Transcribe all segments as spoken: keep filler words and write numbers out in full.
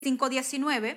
cinco diecinueve,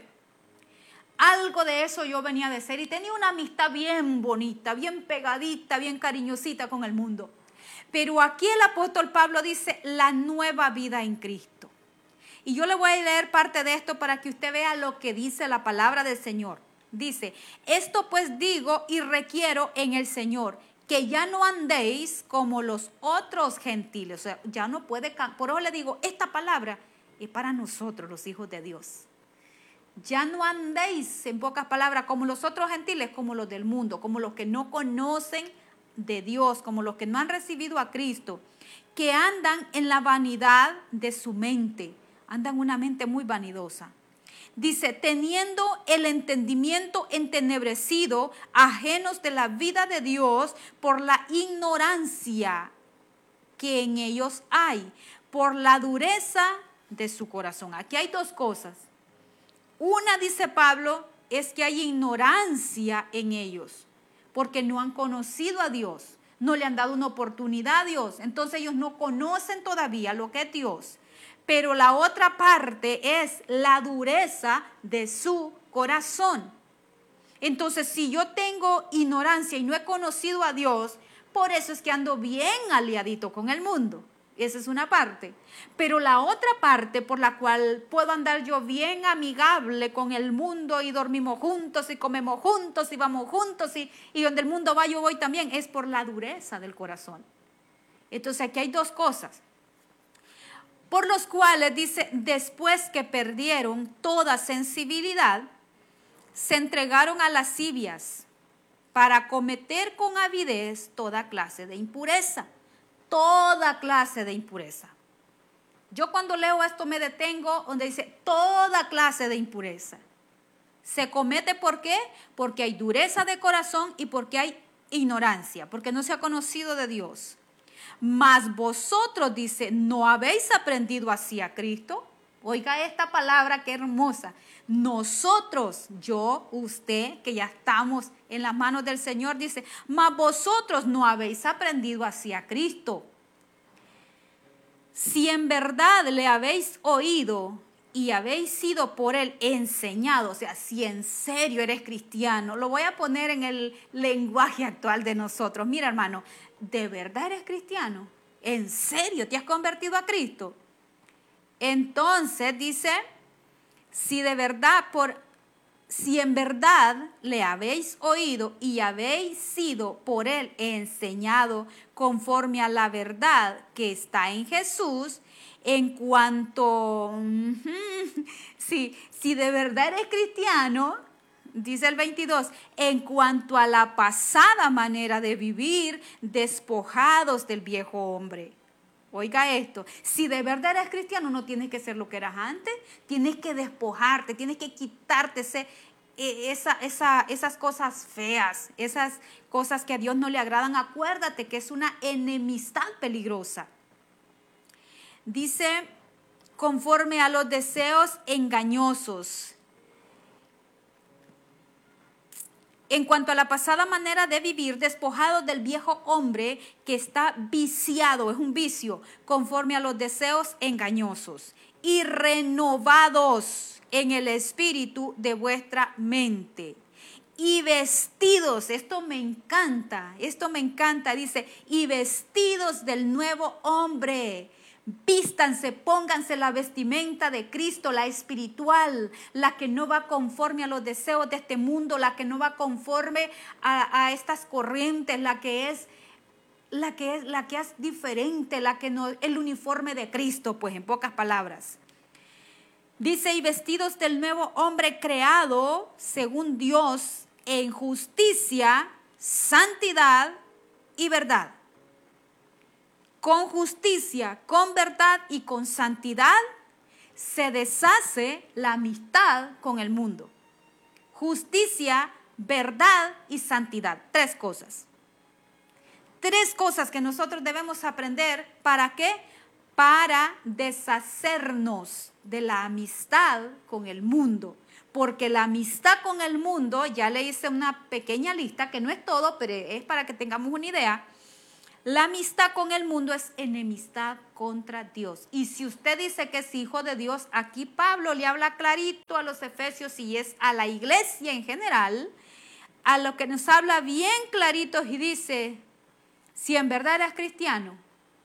algo de eso yo venía de ser y tenía una amistad bien bonita, bien pegadita, bien cariñosita con el mundo. Pero aquí el apóstol Pablo dice la nueva vida en Cristo. Y yo le voy a leer parte de esto para que usted vea lo que dice la palabra del Señor. Dice, esto pues digo y requiero en el Señor, que ya no andéis como los otros gentiles. O sea, ya no puede, por eso le digo, esta palabra es para nosotros, los hijos de Dios. Ya no andéis, en pocas palabras, como los otros gentiles, como los del mundo, como los que no conocen de Dios, como los que no han recibido a Cristo, que andan en la vanidad de su mente, andan una mente muy vanidosa. Dice, teniendo el entendimiento entenebrecido, ajenos de la vida de Dios por la ignorancia que en ellos hay, por la dureza de su corazón. Aquí hay dos cosas. Una, dice Pablo, es que hay ignorancia en ellos, porque no han conocido a Dios, no le han dado una oportunidad a Dios, entonces ellos no conocen todavía lo que es Dios. Pero la otra parte es la dureza de su corazón. Entonces, si yo tengo ignorancia y no he conocido a Dios, por eso es que ando bien aliadito con el mundo. Esa es una parte. Pero la otra parte por la cual puedo andar yo bien amigable con el mundo y dormimos juntos y comemos juntos y vamos juntos y, y donde el mundo va yo voy también, es por la dureza del corazón. Entonces aquí hay dos cosas. Por los cuales dice, después que perdieron toda sensibilidad, se entregaron a lascivias para cometer con avidez toda clase de impureza. Toda clase de impureza. Yo cuando leo esto me detengo donde dice toda clase de impureza. Se comete ¿por qué? Porque hay dureza de corazón y porque hay ignorancia, porque no se ha conocido de Dios. Mas vosotros, dice, ¿no habéis aprendido así a Cristo? Oiga esta palabra, qué hermosa. Nosotros, yo, usted, que ya estamos en las manos del Señor, dice, mas vosotros no habéis aprendido así a Cristo. Si en verdad le habéis oído y habéis sido por él enseñado, o sea, si en serio eres cristiano, lo voy a poner en el lenguaje actual de nosotros. Mira, hermano, ¿de verdad eres cristiano? ¿En serio te has convertido a Cristo? Entonces dice, si de verdad, por, si en verdad le habéis oído y habéis sido por él enseñado conforme a la verdad que está en Jesús, en cuanto, si, si de verdad eres cristiano, dice el veintidós, en cuanto a la pasada manera de vivir, despojados del viejo hombre. Oiga esto, si de verdad eres cristiano no tienes que ser lo que eras antes, tienes que despojarte, tienes que quitarte ese, esa, esa, esas cosas feas, esas cosas que a Dios no le agradan. Acuérdate que es una enemistad peligrosa. Dice, conforme a los deseos engañosos. En cuanto a la pasada manera de vivir, despojados del viejo hombre que está viciado, es un vicio, conforme a los deseos engañosos, y renovados en el espíritu de vuestra mente. Y vestidos, esto me encanta, esto me encanta, dice, y vestidos del nuevo hombre. Vístanse, pónganse la vestimenta de Cristo, la espiritual, la que no va conforme a los deseos de este mundo, la que no va conforme a, a estas corrientes, la que es, la que es, la que es diferente, la que no, el uniforme de Cristo, pues en pocas palabras. Dice, y vestidos del nuevo hombre creado según Dios en justicia, santidad y verdad. Con justicia, con verdad y con santidad se deshace la amistad con el mundo. Justicia, verdad y santidad. Tres cosas. Tres cosas que nosotros debemos aprender. ¿Para qué? Para deshacernos de la amistad con el mundo. Porque la amistad con el mundo, ya le hice una pequeña lista, que no es todo, pero es para que tengamos una idea. La amistad con el mundo es enemistad contra Dios. Y si usted dice que es hijo de Dios, aquí Pablo le habla clarito a los efesios y es a la iglesia en general, a lo que nos habla bien clarito y dice, si en verdad eres cristiano,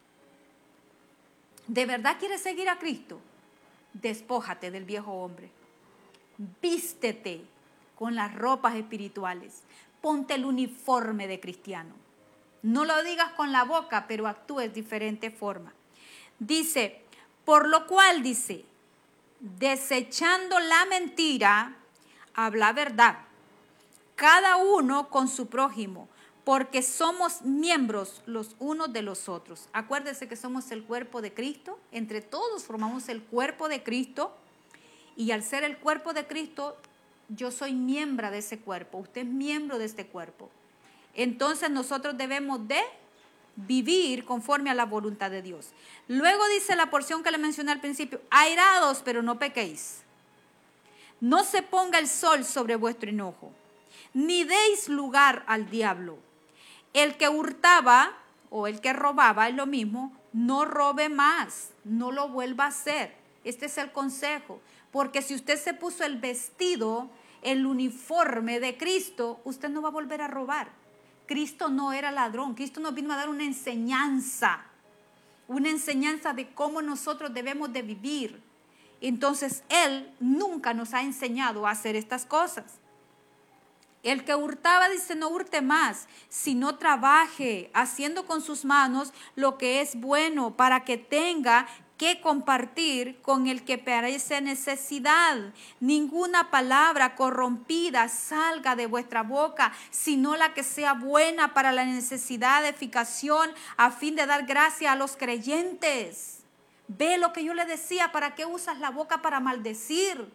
¿de verdad quieres seguir a Cristo? Despójate del viejo hombre. Vístete con las ropas espirituales. Ponte el uniforme de cristiano. No lo digas con la boca, pero actúes de diferente forma. Dice, por lo cual dice, desechando la mentira, habla verdad, cada uno con su prójimo, porque somos miembros los unos de los otros. Acuérdese que somos el cuerpo de Cristo, entre todos formamos el cuerpo de Cristo, y al ser el cuerpo de Cristo, yo soy miembro de ese cuerpo, usted es miembro de este cuerpo. Entonces nosotros debemos de vivir conforme a la voluntad de Dios. Luego dice la porción que le mencioné al principio, airados, pero no pequéis. No se ponga el sol sobre vuestro enojo, ni deis lugar al diablo. El que hurtaba o el que robaba es lo mismo, no robe más, no lo vuelva a hacer. Este es el consejo, porque si usted se puso el vestido, el uniforme de Cristo, usted no va a volver a robar. Cristo no era ladrón, Cristo nos vino a dar una enseñanza, una enseñanza de cómo nosotros debemos de vivir. Entonces, Él nunca nos ha enseñado a hacer estas cosas. El que hurtaba dice, no hurte más, sino trabaje, haciendo con sus manos lo que es bueno, para que tenga que compartir con el que parece necesidad. Ninguna palabra corrompida salga de vuestra boca, sino la que sea buena para la necesidad de edificación, a fin de dar gracia a los creyentes. Ve lo que yo le decía, ¿para qué usas la boca para maldecir?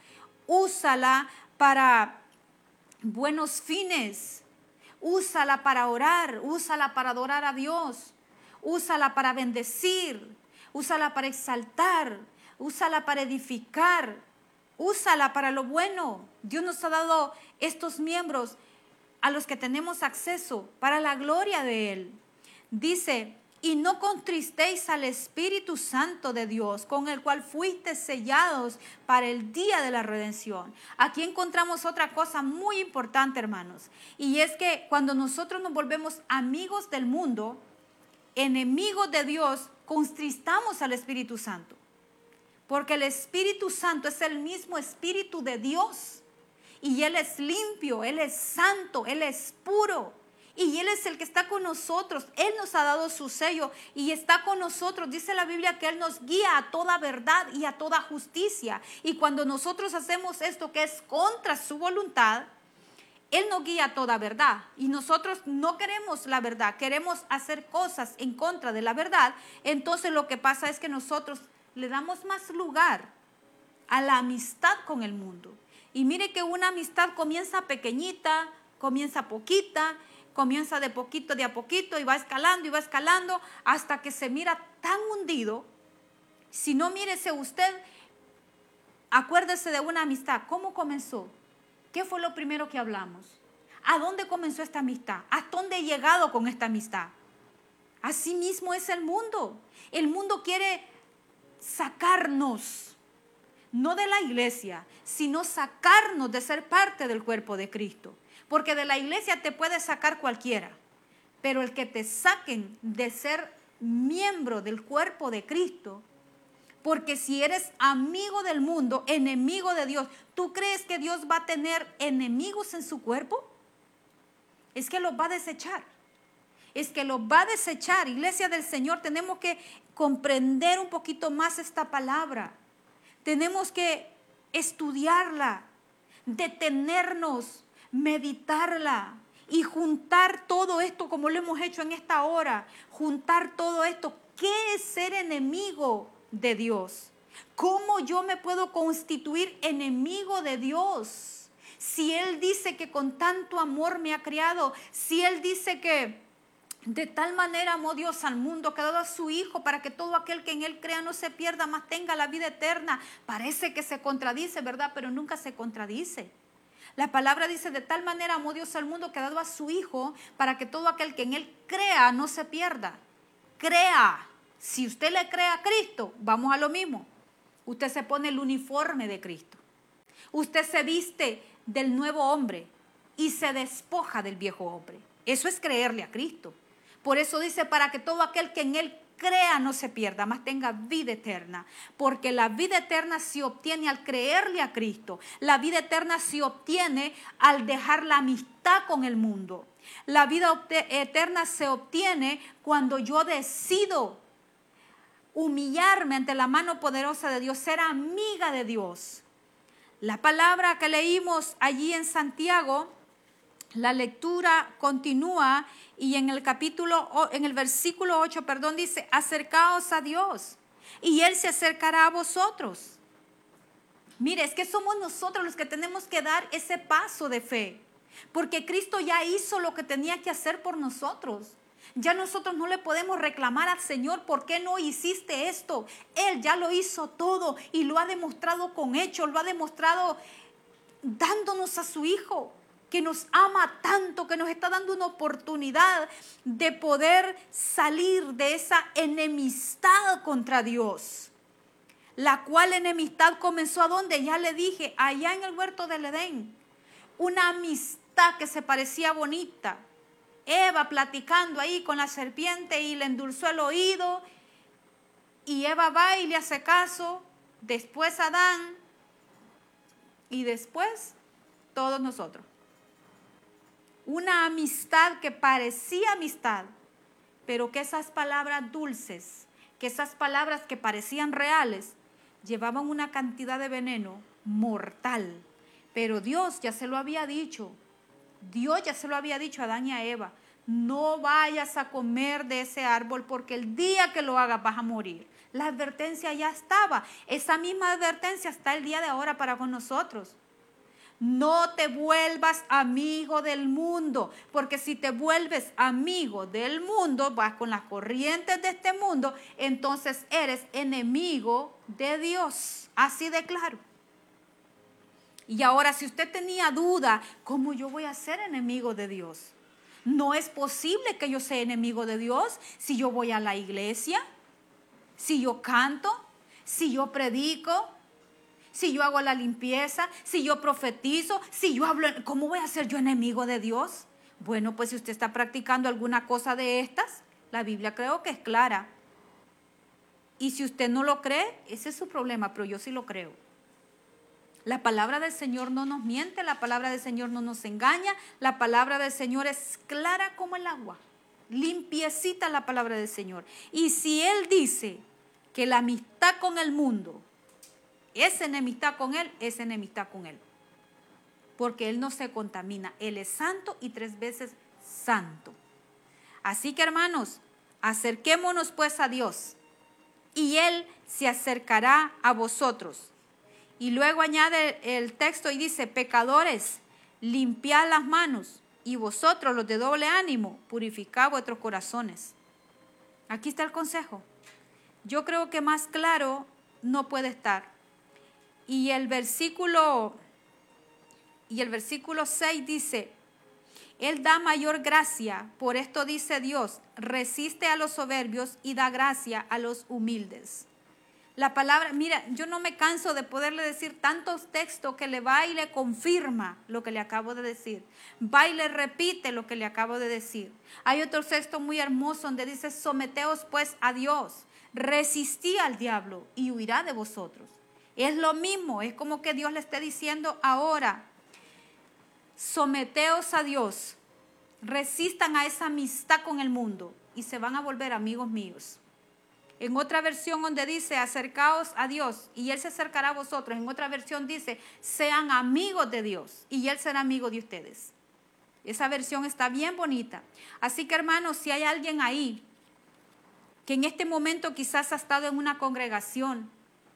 Úsala para buenos fines. Úsala para orar, úsala para adorar a Dios, úsala para bendecir, úsala para exaltar, úsala para edificar, úsala para lo bueno. Dios nos ha dado estos miembros a los que tenemos acceso para la gloria de Él. Dice, y no contristéis al Espíritu Santo de Dios, con el cual fuisteis sellados para el día de la redención. Aquí encontramos otra cosa muy importante, hermanos, y es que cuando nosotros nos volvemos amigos del mundo, enemigos de Dios, contristamos al Espíritu Santo, porque el Espíritu Santo es el mismo Espíritu de Dios, y Él es limpio, Él es santo, Él es puro. Y Él es el que está con nosotros. Él nos ha dado su sello y está con nosotros. Dice la Biblia que Él nos guía a toda verdad y a toda justicia. Y cuando nosotros hacemos esto que es contra su voluntad, Él nos guía a toda verdad. Y nosotros no queremos la verdad, queremos hacer cosas en contra de la verdad. Entonces lo que pasa es que nosotros le damos más lugar a la amistad con el mundo. Y mire que una amistad comienza pequeñita, comienza poquita, comienza de poquito, de a poquito, y va escalando, y va escalando, hasta que se mira tan hundido. Si no, mírese usted, acuérdese de una amistad. ¿Cómo comenzó? ¿Qué fue lo primero que hablamos? ¿A dónde comenzó esta amistad? ¿Hasta dónde he llegado con esta amistad? Así mismo es el mundo. El mundo quiere sacarnos, no de la iglesia, sino sacarnos de ser parte del cuerpo de Cristo. Porque de la iglesia te puede sacar cualquiera, pero el que te saquen de ser miembro del cuerpo de Cristo, porque si eres amigo del mundo, enemigo de Dios, ¿tú crees que Dios va a tener enemigos en su cuerpo? Es que los va a desechar, es que los va a desechar. Iglesia del Señor, tenemos que comprender un poquito más esta palabra, tenemos que estudiarla, detenernos, meditarla y juntar todo esto como lo hemos hecho en esta hora, juntar todo esto. ¿Qué es ser enemigo de Dios? ¿Cómo yo me puedo constituir enemigo de Dios? Si Él dice que con tanto amor me ha criado, si Él dice que de tal manera amó Dios al mundo que ha dado a su Hijo para que todo aquel que en Él crea no se pierda, mas tenga la vida eterna. Parece que se contradice, ¿verdad? Pero nunca se contradice. La palabra dice, de tal manera amó Dios al mundo que ha dado a su Hijo para que todo aquel que en Él crea no se pierda. Crea. Si usted le cree a Cristo, vamos a lo mismo. Usted se pone el uniforme de Cristo. Usted se viste del nuevo hombre y se despoja del viejo hombre. Eso es creerle a Cristo. Por eso dice, para que todo aquel que en Él crea no se pierda, más tenga vida eterna. Porque la vida eterna se obtiene al creerle a Cristo. La vida eterna se obtiene al dejar la amistad con el mundo. La vida eterna se obtiene cuando yo decido humillarme ante la mano poderosa de Dios, ser amiga de Dios. La palabra que leímos allí en Santiago, la lectura continúa y en el capítulo, en el versículo ocho, perdón, dice, acercaos a Dios y Él se acercará a vosotros. Mire, es que somos nosotros los que tenemos que dar ese paso de fe, porque Cristo ya hizo lo que tenía que hacer por nosotros. Ya nosotros no le podemos reclamar al Señor, ¿por qué no hiciste esto? Él ya lo hizo todo y lo ha demostrado con hechos, lo ha demostrado dándonos a su Hijo, que nos ama tanto, que nos está dando una oportunidad de poder salir de esa enemistad contra Dios. La cual enemistad comenzó ¿a dónde? Ya le dije, allá en el huerto del Edén. Una amistad que se parecía bonita. Eva platicando ahí con la serpiente y le endulzó el oído. Y Eva va y le hace caso. Después Adán. Y después todos nosotros. Una amistad que parecía amistad, pero que esas palabras dulces, que esas palabras que parecían reales, llevaban una cantidad de veneno mortal. Pero Dios ya se lo había dicho. Dios ya se lo había dicho a Adán y a Eva. No vayas a comer de ese árbol porque el día que lo hagas vas a morir. La advertencia ya estaba. Esa misma advertencia está el día de ahora para con nosotros. No te vuelvas amigo del mundo, porque si te vuelves amigo del mundo, vas con las corrientes de este mundo, entonces eres enemigo de Dios. Así de claro. Y ahora, si usted tenía duda, ¿cómo yo voy a ser enemigo de Dios? No es posible que yo sea enemigo de Dios si yo voy a la iglesia, si yo canto, si yo predico, si yo hago la limpieza, si yo profetizo, si yo hablo. ¿Cómo voy a ser yo enemigo de Dios? Bueno, pues si usted está practicando alguna cosa de estas, la Biblia creo que es clara. Y si usted no lo cree, ese es su problema, pero yo sí lo creo. La palabra del Señor no nos miente, la palabra del Señor no nos engaña, la palabra del Señor es clara como el agua, limpiecita la palabra del Señor. Y si Él dice que la amistad con el mundo es enemistad con Él, es enemistad con Él. Porque Él no se contamina. Él es santo y tres veces santo. Así que, hermanos, acerquémonos pues a Dios y Él se acercará a vosotros. Y luego añade el texto y dice, pecadores, limpiad las manos y vosotros los de doble ánimo, purificad vuestros corazones. Aquí está el consejo. Yo creo que más claro no puede estar. Y el versículo, y el versículo seis dice, Él da mayor gracia, por esto dice Dios, resiste a los soberbios y da gracia a los humildes. La palabra, mira, yo no me canso de poderle decir tantos textos que le va y le confirma lo que le acabo de decir. Va y le repite lo que le acabo de decir. Hay otro texto muy hermoso donde dice, someteos pues a Dios, resistid al diablo y huirá de vosotros. Es lo mismo, es como que Dios le esté diciendo ahora, someteos a Dios, resistan a esa amistad con el mundo y se van a volver amigos míos. En otra versión donde dice, acercaos a Dios y Él se acercará a vosotros. En otra versión dice, sean amigos de Dios y Él será amigo de ustedes. Esa versión está bien bonita. Así que, hermanos, si hay alguien ahí que en este momento quizás ha estado en una congregación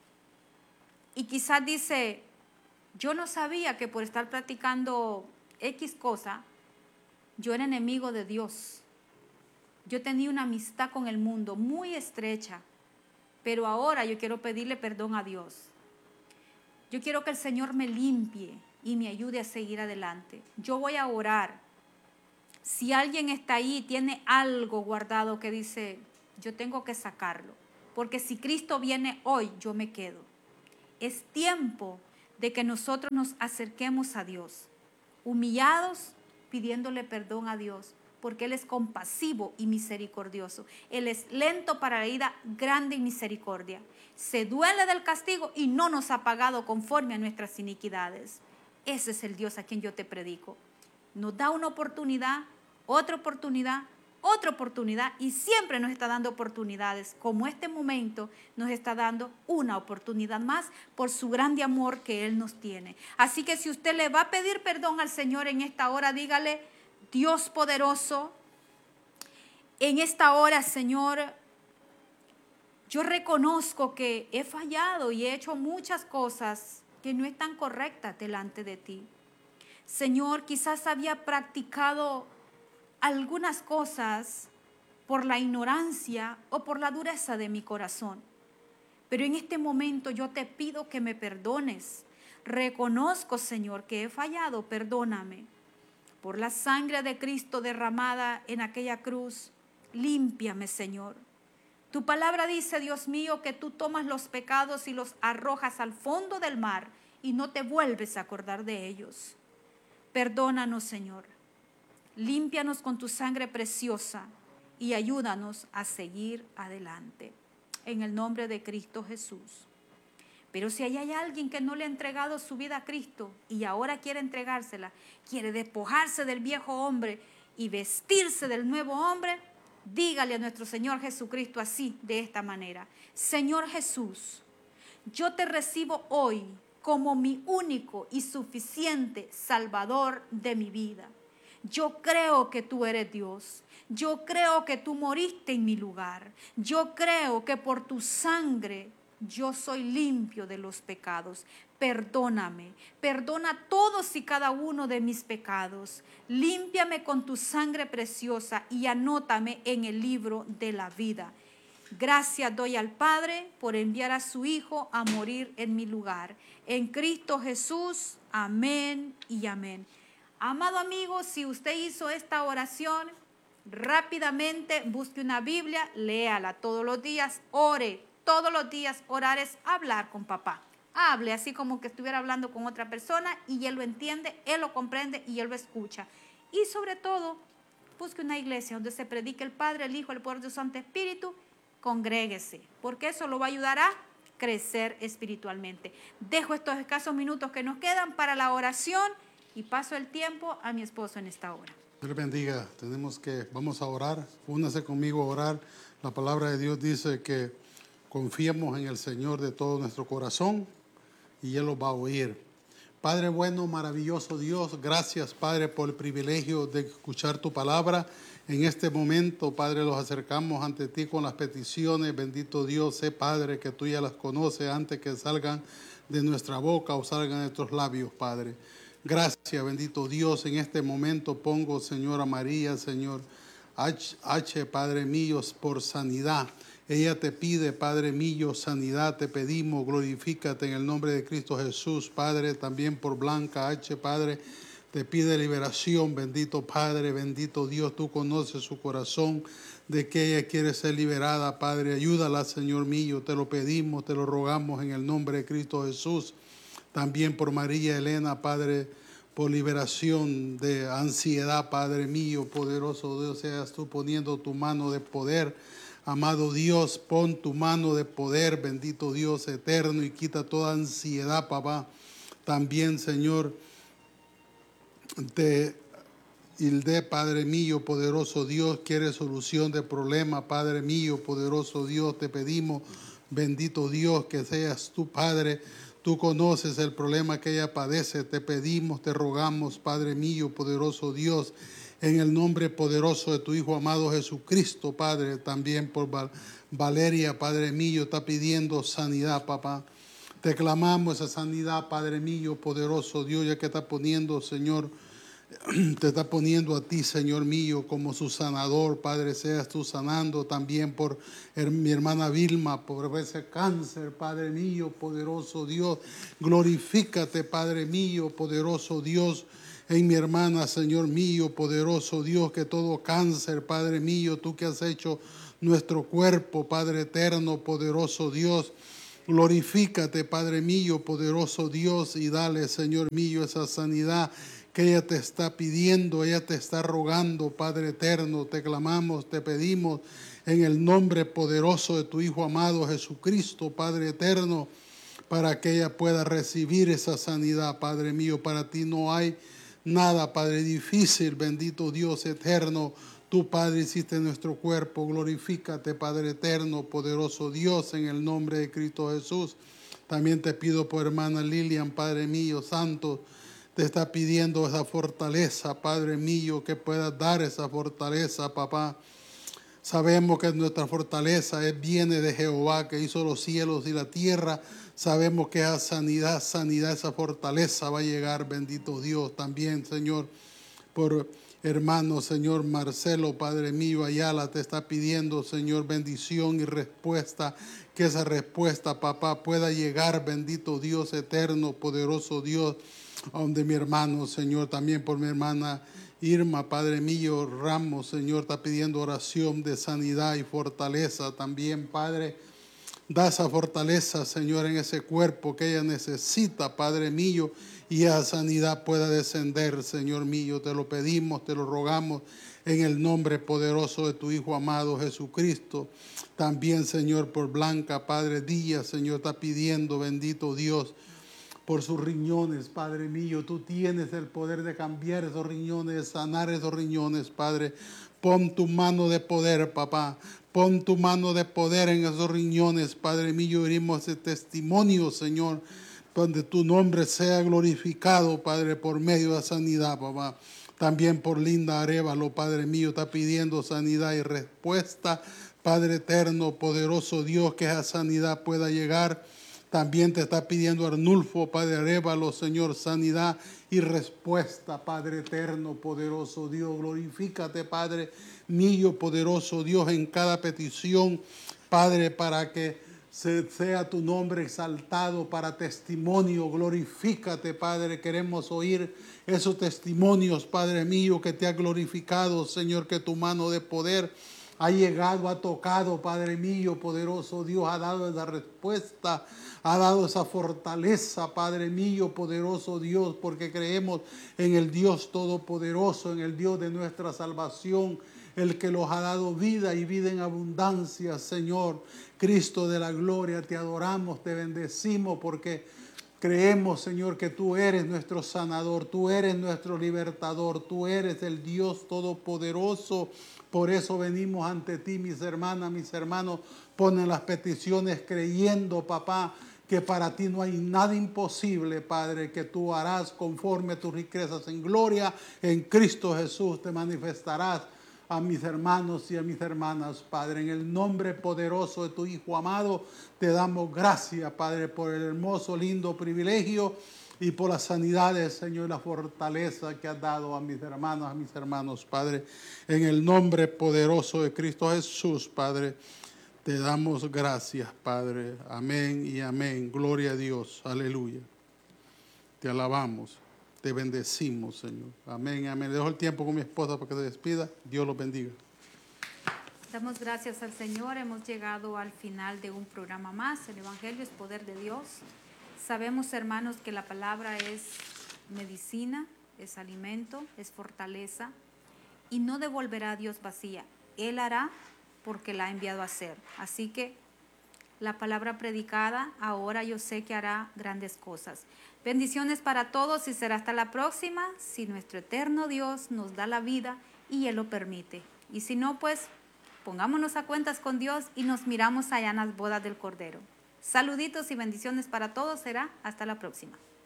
y quizás dice, yo no sabía que por estar practicando X cosa, yo era enemigo de Dios. Yo tenía una amistad con el mundo muy estrecha, pero ahora yo quiero pedirle perdón a Dios. Yo quiero que el Señor me limpie, y me ayude a seguir adelante. Yo voy a orar. Si alguien está ahí y tiene algo guardado que dice, yo tengo que sacarlo, porque si Cristo viene hoy, yo me quedo. Es tiempo de que nosotros nos acerquemos a Dios, humillados, pidiéndole perdón a Dios, porque Él es compasivo y misericordioso. Él es lento para la ira, grande en misericordia. Se duele del castigo y no nos ha pagado conforme a nuestras iniquidades. Ese es el Dios a quien yo te predico. Nos da una oportunidad, otra oportunidad, otra oportunidad y siempre nos está dando oportunidades, como este momento nos está dando una oportunidad más por su grande amor que Él nos tiene. Así que si usted le va a pedir perdón al Señor en esta hora, dígale, Dios poderoso, en esta hora, Señor, yo reconozco que he fallado y he hecho muchas cosas que no están correctas delante de ti. Señor, quizás había practicado algunas cosas por la ignorancia o por la dureza de mi corazón. Pero en este momento yo te pido que me perdones. Reconozco, Señor, que he fallado, perdóname. Por la sangre de Cristo derramada en aquella cruz, límpiame, Señor. Tu palabra dice, Dios mío, que tú tomas los pecados y los arrojas al fondo del mar y no te vuelves a acordar de ellos. Perdónanos, Señor. Límpianos con tu sangre preciosa y ayúdanos a seguir adelante. En el nombre de Cristo Jesús. Pero si hay alguien que no le ha entregado su vida a Cristo y ahora quiere entregársela, quiere despojarse del viejo hombre y vestirse del nuevo hombre, dígale a nuestro Señor Jesucristo así, de esta manera. Señor Jesús, yo te recibo hoy como mi único y suficiente Salvador de mi vida. Yo creo que tú eres Dios. Yo creo que tú moriste en mi lugar. Yo creo que por tu sangre yo soy limpio de los pecados. Perdóname, perdona todos y cada uno de mis pecados. Límpiame con tu sangre preciosa y anótame en el libro de la vida. Gracias doy al Padre por enviar a su Hijo a morir en mi lugar. En Cristo Jesús, amén y amén. Amado amigo, si usted hizo esta oración, rápidamente busque una Biblia, léala todos los días, ore todos los días. Orar es hablar con papá. Hable así como que estuviera hablando con otra persona y él lo entiende, él lo comprende y él lo escucha. Y sobre todo, busque una iglesia donde se predique el Padre, el Hijo, el poder del Santo Espíritu. Congréguese, porque eso lo va a ayudar a crecer espiritualmente. Dejo estos escasos minutos que nos quedan para la oración y paso el tiempo a mi esposo en esta hora. Dios bendiga. Tenemos que, vamos a orar. Únase conmigo a orar. La palabra de Dios dice que confiemos en el Señor de todo nuestro corazón y Él los va a oír. Padre bueno, maravilloso Dios, gracias Padre por el privilegio de escuchar tu palabra. En este momento, Padre, los acercamos ante ti con las peticiones. Bendito Dios, sé Padre que tú ya las conoces antes que salgan de nuestra boca o salgan de nuestros labios, Padre. Gracias, bendito Dios. En este momento pongo, Señor, a María, Señor, H, H, Padre mío, por sanidad. Ella te pide, Padre mío, sanidad. Te pedimos, glorifícate en el nombre de Cristo Jesús, Padre. También por Blanca H, Padre, te pide liberación, bendito Padre, bendito Dios. Tú conoces su corazón de que ella quiere ser liberada, Padre. Ayúdala, Señor mío. Te lo pedimos, te lo rogamos en el nombre de Cristo Jesús. También por María Elena, Padre, por liberación de ansiedad, Padre mío, poderoso Dios, seas tú poniendo tu mano de poder. Amado Dios, pon tu mano de poder, bendito Dios eterno, y quita toda ansiedad, papá. También, Señor, de Hilde, Padre mío, poderoso Dios, quiere solución de problema, Padre mío, poderoso Dios, te pedimos, bendito Dios, que seas tú, Padre. Tú conoces el problema que ella padece, te pedimos, te rogamos, Padre mío, poderoso Dios, en el nombre poderoso de tu Hijo amado Jesucristo, Padre. También por Val- Valeria, Padre mío, está pidiendo sanidad, papá. Te clamamos esa sanidad, Padre mío, poderoso Dios, ya que está poniendo, Señor, te está poniendo a ti, Señor mío, como su sanador. Padre, seas tú sanando también por her- mi hermana Vilma, por ese cáncer, Padre mío, poderoso Dios. Glorifícate, Padre mío, poderoso Dios, en mi hermana, Señor mío, poderoso Dios, que todo cáncer, Padre mío, tú que has hecho nuestro cuerpo, Padre eterno, poderoso Dios. Glorifícate, Padre mío, poderoso Dios, y dale, Señor mío, esa sanidad que ella te está pidiendo, ella te está rogando, Padre eterno. Te clamamos, te pedimos en el nombre poderoso de tu Hijo amado Jesucristo, Padre eterno, para que ella pueda recibir esa sanidad, Padre mío. Para ti no hay nada, Padre, difícil, bendito Dios eterno. Tú, Padre, hiciste nuestro cuerpo. Glorifícate, Padre eterno, poderoso Dios, en el nombre de Cristo Jesús. También te pido por hermana Lilian, Padre mío, santo. Te está pidiendo esa fortaleza, Padre mío, que puedas dar esa fortaleza, papá. Sabemos que nuestra fortaleza es, viene de Jehová, que hizo los cielos y la tierra. Sabemos que esa sanidad, sanidad, esa fortaleza va a llegar, bendito Dios. También, Señor, por hermano, Señor Marcelo, Padre mío, Ayala, te está pidiendo, Señor, bendición y respuesta. Que esa respuesta, papá, pueda llegar, bendito Dios eterno, poderoso Dios, a donde mi hermano, Señor, también por mi hermana Irma, Padre mío, Ramos, Señor, está pidiendo oración de sanidad y fortaleza también, Padre. Da esa fortaleza, Señor, en ese cuerpo que ella necesita, Padre mío, y esa sanidad pueda descender, Señor mío. Te lo pedimos, te lo rogamos en el nombre poderoso de tu Hijo amado Jesucristo. También, Señor, por Blanca, Padre Díaz, Señor, está pidiendo, bendito Dios, por sus riñones, Padre mío. Tú tienes el poder de cambiar esos riñones, de sanar esos riñones, Padre. Pon tu mano de poder, papá. Pon tu mano de poder en esos riñones, Padre mío. Oímos ese testimonio, Señor, donde tu nombre sea glorificado, Padre, por medio de la sanidad, papá. También por Linda Arevalo, Padre mío, está pidiendo sanidad y respuesta. Padre eterno, poderoso Dios, que esa sanidad pueda llegar. También te está pidiendo Arnulfo, Padre Arévalo, Señor, sanidad y respuesta, Padre eterno, poderoso Dios. Glorifícate, Padre mío, poderoso Dios, en cada petición, Padre, para que sea tu nombre exaltado para testimonio. Glorifícate, Padre. Queremos oír esos testimonios, Padre mío, que te ha glorificado, Señor, que tu mano de poder ha llegado, ha tocado, Padre mío, poderoso Dios, ha dado esa respuesta, ha dado esa fortaleza, Padre mío, poderoso Dios, porque creemos en el Dios todopoderoso, en el Dios de nuestra salvación, el que los ha dado vida y vida en abundancia, Señor. Cristo de la gloria, te adoramos, te bendecimos, porque creemos, Señor, que tú eres nuestro sanador, tú eres nuestro libertador, tú eres el Dios todopoderoso. Por eso venimos ante ti, mis hermanas, mis hermanos, ponen las peticiones creyendo, papá, que para ti no hay nada imposible, Padre, que tú harás conforme a tus riquezas en gloria. En Cristo Jesús te manifestarás a mis hermanos y a mis hermanas, Padre. En el nombre poderoso de tu Hijo amado, te damos gracias, Padre, por el hermoso, lindo privilegio y por las sanidades, Señor, y la fortaleza que has dado a mis hermanos, a mis hermanos, Padre. En el nombre poderoso de Cristo Jesús, Padre, te damos gracias, Padre. Amén y amén. Gloria a Dios. Aleluya. Te alabamos. Te bendecimos, Señor. Amén, amén. Le dejo el tiempo con mi esposa para que se despida. Dios los bendiga. Damos gracias al Señor. Hemos llegado al final de un programa más. El Evangelio es poder de Dios. Sabemos, hermanos, que la palabra es medicina, es alimento, es fortaleza y no devolverá a Dios vacía. Él hará porque la ha enviado a hacer. Así que la palabra predicada ahora yo sé que hará grandes cosas. Bendiciones para todos y será hasta la próxima, si nuestro eterno Dios nos da la vida y Él lo permite. Y si no, pues pongámonos a cuentas con Dios y nos miramos allá en las bodas del Cordero. Saluditos y bendiciones para todos, será hasta la próxima.